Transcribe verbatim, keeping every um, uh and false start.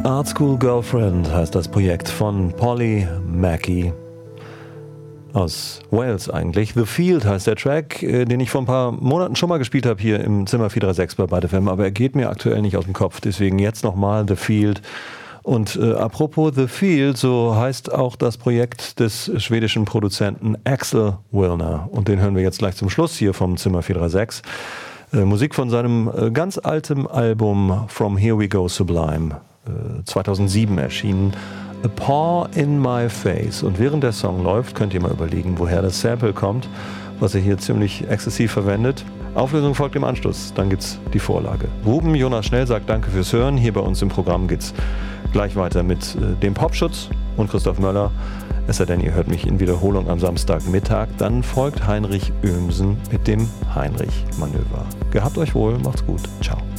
Art School Girlfriend heißt das Projekt von Polly Mackey aus Wales eigentlich. The Field heißt der Track, den ich vor ein paar Monaten schon mal gespielt habe hier im Zimmer vier drei sechs bei Byte F M, aber er geht mir aktuell nicht aus dem Kopf, deswegen jetzt nochmal The Field. Und äh, apropos The Field, so heißt auch das Projekt des schwedischen Produzenten Axel Wilner, und den hören wir jetzt gleich zum Schluss hier vom Zimmer vier drei sechs. Äh, Musik von seinem äh, ganz alten Album From Here We Go Sublime, äh, zweitausendsieben erschienen. A Paw in My Face. Und während der Song läuft, könnt ihr mal überlegen, woher das Sample kommt, was er hier ziemlich exzessiv verwendet. Auflösung folgt im Anschluss, dann gibt's die Vorlage. Ruben Jonas Schnell sagt danke fürs Hören. Hier bei uns im Programm geht's gleich weiter mit äh, dem Popschutz und Christoph Möller. Es sei denn, ihr hört mich in Wiederholung am Samstagmittag. Dann folgt Heinrich Oehmsen mit dem Heinrich-Manöver. Gehabt euch wohl, macht's gut. Ciao.